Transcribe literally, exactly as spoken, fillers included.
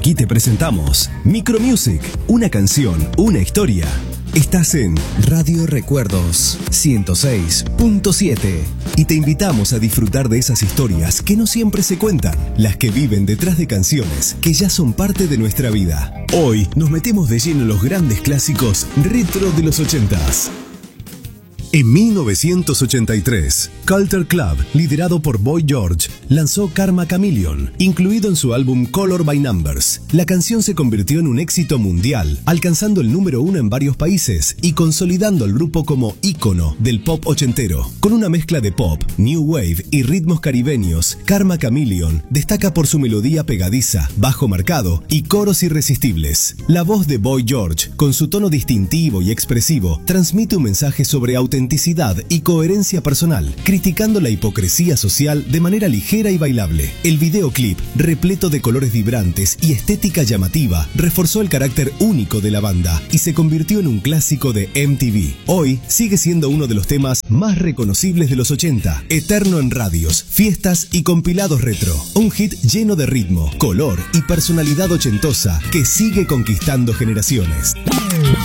Aquí te presentamos Micromusic, una canción, una historia. Estás en Radio Recuerdos ciento seis punto siete y te invitamos a disfrutar de esas historias que no siempre se cuentan, las que viven detrás de canciones que ya son parte de nuestra vida. Hoy nos metemos de lleno en los grandes clásicos retro de los ochentas. En mil novecientos ochenta y tres, Culture Club, liderado por Boy George, lanzó Karma Chameleon, incluido en su álbum Color by Numbers. La canción se convirtió en un éxito mundial, alcanzando el número uno en varios países y consolidando al grupo como ícono del pop ochentero. Con una mezcla de pop, new wave y ritmos caribeños, Karma Chameleon destaca por su melodía pegadiza, bajo marcado y coros irresistibles. La voz de Boy George, con su tono distintivo y expresivo, transmite un mensaje sobre autenticidad autenticidad y coherencia personal, criticando la hipocresía social de manera ligera y bailable. El videoclip, repleto de colores vibrantes y estética llamativa, reforzó el carácter único de la banda y se convirtió en un clásico de M T V. Hoy sigue siendo uno de los temas más reconocibles de los ochenta, eterno en radios, fiestas y compilados retro. Un hit lleno de ritmo, color y personalidad ochentosa que sigue conquistando generaciones.